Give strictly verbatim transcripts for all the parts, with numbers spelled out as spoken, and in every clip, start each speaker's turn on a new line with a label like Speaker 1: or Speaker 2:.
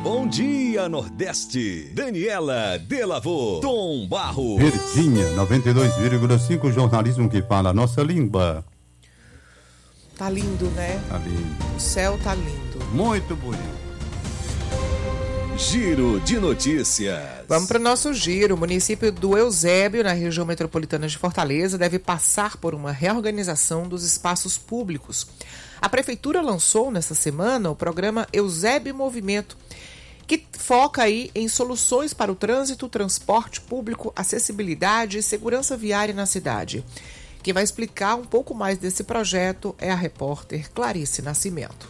Speaker 1: Bom dia, Nordeste. Daniela Delavô, Tom Barro.
Speaker 2: Verdinha, noventa e dois vírgula cinco, jornalismo que fala a nossa língua.
Speaker 3: Tá lindo, né?
Speaker 2: Tá lindo.
Speaker 3: O céu tá lindo.
Speaker 2: Muito bonito.
Speaker 1: Giro de notícias.
Speaker 3: Vamos para o nosso giro. O município do Eusébio, na região metropolitana de Fortaleza, deve passar por uma reorganização dos espaços públicos. A prefeitura lançou nesta semana o programa Eusébio Movimento, que foca aí em soluções para o trânsito, transporte público, acessibilidade e segurança viária na cidade. Quem vai explicar um pouco mais desse projeto é a repórter Clarice Nascimento.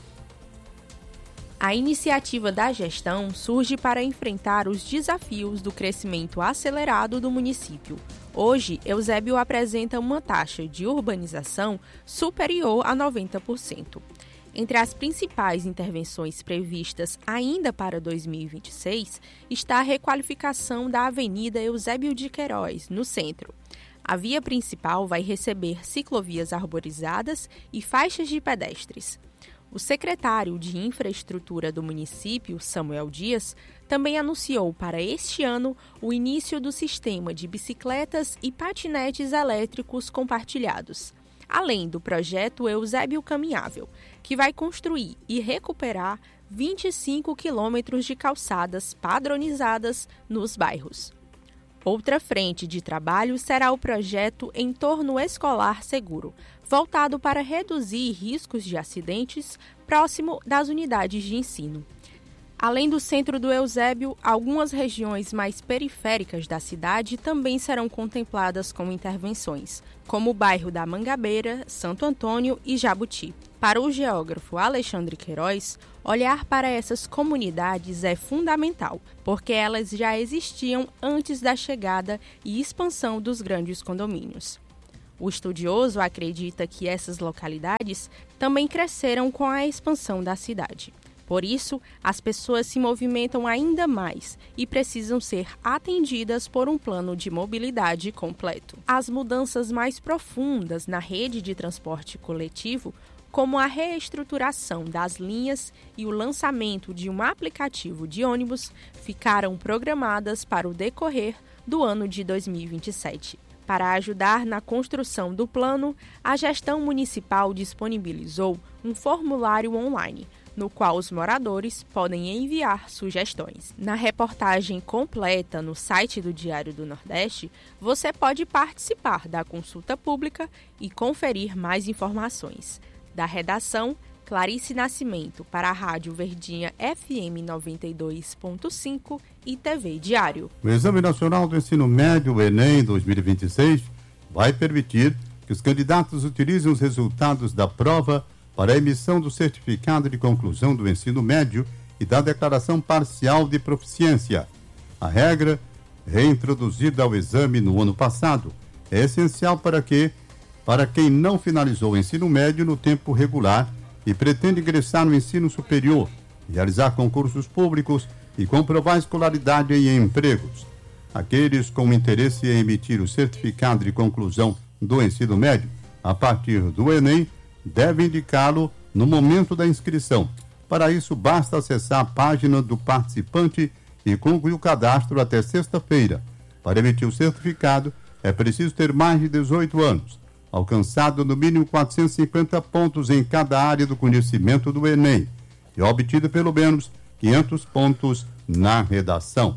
Speaker 4: A iniciativa da gestão surge para enfrentar os desafios do crescimento acelerado do município. Hoje, Eusébio apresenta uma taxa de urbanização superior a noventa por cento. Entre as principais intervenções previstas ainda para dois mil e vinte e seis está a requalificação da Avenida Eusébio de Queiroz, no centro. A via principal vai receber ciclovias arborizadas e faixas de pedestres. O secretário de Infraestrutura do município, Samuel Dias, também anunciou para este ano o início do sistema de bicicletas e patinetes elétricos compartilhados, além do projeto Eusébio Caminhável, que vai construir e recuperar vinte e cinco quilômetros de calçadas padronizadas nos bairros. Outra frente de trabalho será o projeto Entorno Escolar Seguro, voltado para reduzir riscos de acidentes próximo das unidades de ensino. Além do centro do Eusébio, algumas regiões mais periféricas da cidade também serão contempladas com intervenções, como o bairro da Mangabeira, Santo Antônio e Jabuti. Para o geógrafo Alexandre Queiroz, olhar para essas comunidades é fundamental, porque elas já existiam antes da chegada e expansão dos grandes condomínios. O estudioso acredita que essas localidades também cresceram com a expansão da cidade. Por isso, as pessoas se movimentam ainda mais e precisam ser atendidas por um plano de mobilidade completo. As mudanças mais profundas na rede de transporte coletivo, como a reestruturação das linhas e o lançamento de um aplicativo de ônibus, ficaram programadas para o decorrer do ano de dois mil e vinte e sete. Para ajudar na construção do plano, a gestão municipal disponibilizou um formulário online, no qual os moradores podem enviar sugestões. Na reportagem completa no site do Diário do Nordeste, você pode participar da consulta pública e conferir mais informações. Da redação, Clarice Nascimento, para a Rádio Verdinha F M noventa e dois ponto cinco e T V Diário.
Speaker 2: O Exame Nacional do Ensino Médio, o Enem dois mil e vinte e seis, vai permitir que os candidatos utilizem os resultados da prova para a emissão do certificado de conclusão do ensino médio e da declaração parcial de proficiência. A regra, reintroduzida ao exame no ano passado, é essencial para que, para quem não finalizou o ensino médio no tempo regular e pretende ingressar no ensino superior, realizar concursos públicos e comprovar escolaridade em empregos. Aqueles com interesse em emitir o certificado de conclusão do ensino médio, a partir do Enem, devem indicá-lo no momento da inscrição. Para isso, basta acessar a página do participante e concluir o cadastro até sexta-feira. Para emitir o certificado, é preciso ter mais de dezoito anos, alcançado no mínimo quatrocentos e cinquenta pontos em cada área do conhecimento do Enem e obtido pelo menos quinhentos pontos na redação.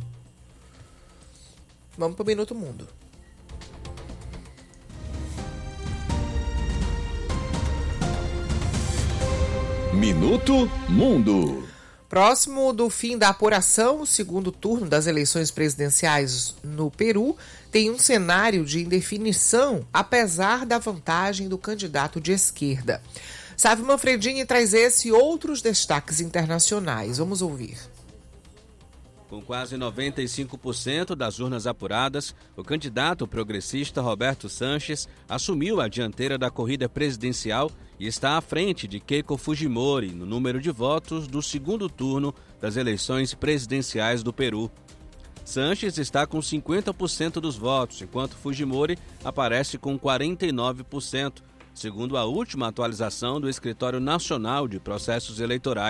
Speaker 3: Vamos para o Minuto Mundo.
Speaker 1: Minuto Mundo.
Speaker 3: Próximo do fim da apuração, o segundo turno das eleições presidenciais no Peru tem um cenário de indefinição, apesar da vantagem do candidato de esquerda. Sávio Manfredini traz esse e outros destaques internacionais. Vamos ouvir.
Speaker 5: Com quase noventa e cinco por cento das urnas apuradas, o candidato progressista Roberto Sanches assumiu a dianteira da corrida presidencial e está à frente de Keiko Fujimori no número de votos do segundo turno das eleições presidenciais do Peru. Sanches está com cinquenta por cento dos votos, enquanto Fujimori aparece com quarenta e nove por cento, segundo a última atualização do Escritório Nacional de Processos Eleitorais.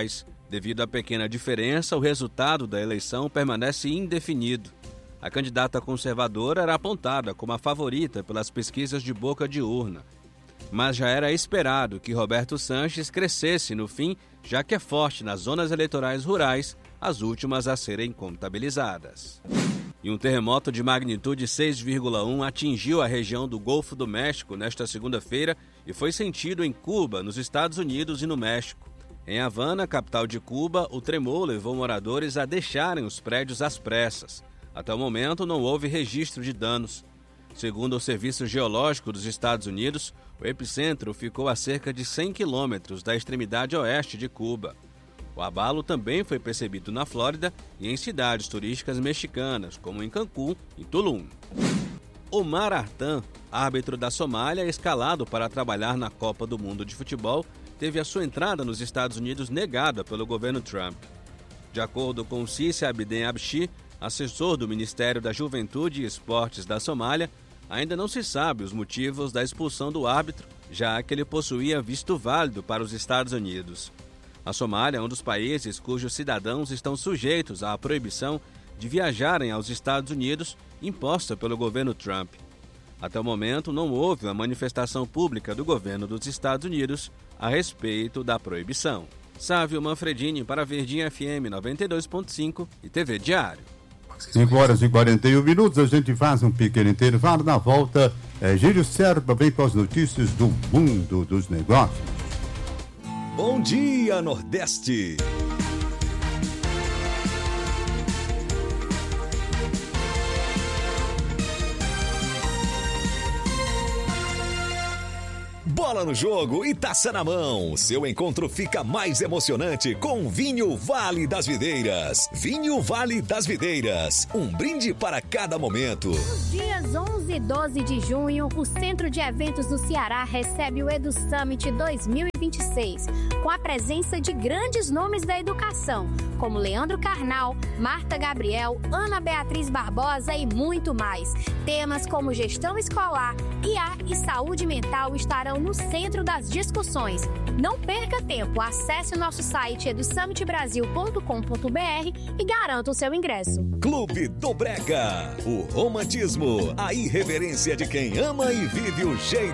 Speaker 5: Devido à pequena diferença, o resultado da eleição permanece indefinido. A candidata conservadora era apontada como a favorita pelas pesquisas de boca de urna. Mas já era esperado que Roberto Sanches crescesse no fim, já que é forte nas zonas eleitorais rurais, as últimas a serem contabilizadas. E um terremoto de magnitude seis vírgula um atingiu a região do Golfo do México nesta segunda-feira e foi sentido em Cuba, nos Estados Unidos e no México. Em Havana, capital de Cuba, o tremor levou moradores a deixarem os prédios às pressas. Até o momento, não houve registro de danos. Segundo o Serviço Geológico dos Estados Unidos, o epicentro ficou a cerca de cem quilômetros da extremidade oeste de Cuba. O abalo também foi percebido na Flórida e em cidades turísticas mexicanas, como em Cancún e Tulum. Omar Artan, árbitro da Somália, escalado para trabalhar na Copa do Mundo de Futebol, teve a sua entrada nos Estados Unidos negada pelo governo Trump. De acordo com Sisi Abdin Abshi, assessor do Ministério da Juventude e Esportes da Somália, ainda não se sabe os motivos da expulsão do árbitro, já que ele possuía visto válido para os Estados Unidos. A Somália é um dos países cujos cidadãos estão sujeitos à proibição de viajarem aos Estados Unidos imposta pelo governo Trump. Até o momento, não houve uma manifestação pública do governo dos Estados Unidos a respeito da proibição. Sávio Manfredini para Verdinha F M noventa e dois ponto cinco e T V Diário.
Speaker 2: cinco horas e quarenta e um minutos, a gente faz um pequeno intervalo. Na volta, é, Gírio Serpa vem com as notícias do mundo dos negócios.
Speaker 1: Bom dia, Nordeste! Bola no jogo e taça na mão. Seu encontro fica mais emocionante com Vinho Vale das Videiras. Vinho Vale das Videiras. Um brinde para cada momento.
Speaker 6: Nos dias onze e doze de junho, o Centro de Eventos do Ceará recebe o Edu Summit dois mil e vinte e seis, com a presença de grandes nomes da educação, como Leandro Carnal, Marta Gabriel, Ana Beatriz Barbosa e muito mais. Temas como gestão escolar, I A e saúde mental estarão no centro das discussões. Não perca tempo, acesse o nosso site edu summit brasil ponto com ponto b r e garanta o seu ingresso.
Speaker 1: Clube do Brega, o romantismo, a irreverência de quem ama e vive o jeito